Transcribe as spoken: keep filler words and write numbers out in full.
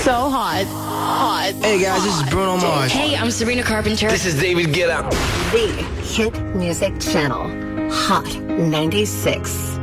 So hot. Hot. Hey guys, this is Bruno Mars. Hey, I'm Sabrina Carpenter. This is David Guetta. The Hit Music Channel. Hot ninety-six.